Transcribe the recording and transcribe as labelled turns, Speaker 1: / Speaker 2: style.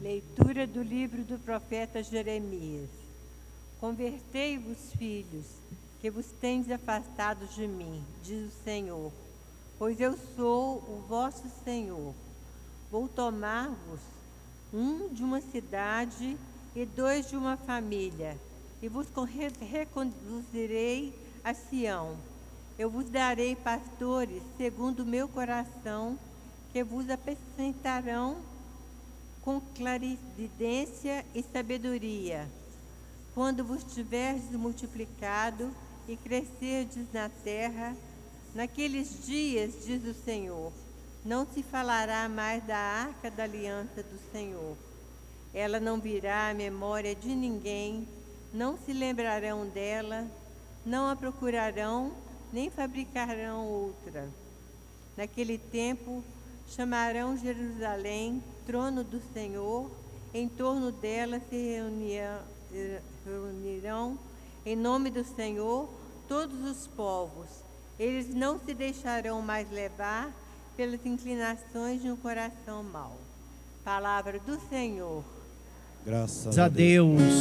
Speaker 1: Leitura do livro do profeta Jeremias. Convertei-vos, filhos, que vos tendes afastado de mim, diz o Senhor, pois eu sou o vosso Senhor. Vou tomar-vos um de uma cidade e dois de uma família, e vos reconduzirei a Sião. Eu vos darei pastores segundo o meu coração, que vos apacentarão com clarividência e sabedoria. Quando vos tiverdes multiplicado e crescerdes na terra, naqueles dias, diz o Senhor, não se falará mais da arca da aliança do Senhor. Ela não virá à memória de ninguém, não se lembrarão dela, não a procurarão, nem fabricarão outra. Naquele tempo, chamarão Jerusalém, trono do Senhor, em torno dela se reunirão, em nome do Senhor, todos os povos. Eles não se deixarão mais levar pelas inclinações de um coração mau. Palavra do Senhor.
Speaker 2: Graças a Deus.